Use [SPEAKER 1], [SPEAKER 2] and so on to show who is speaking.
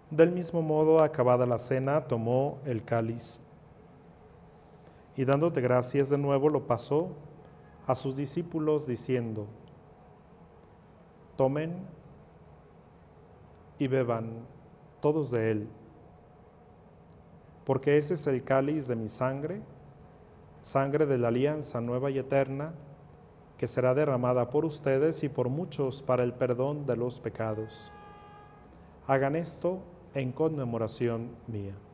[SPEAKER 1] Del mismo modo, acabada la cena, tomó el cáliz y dándote gracias de nuevo lo pasó a sus discípulos diciendo: tomen y beban todos de él, porque ese es el cáliz de mi sangre, sangre de la alianza nueva y eterna, que será derramada por ustedes y por muchos para el perdón de los pecados. Hagan esto en conmemoración mía.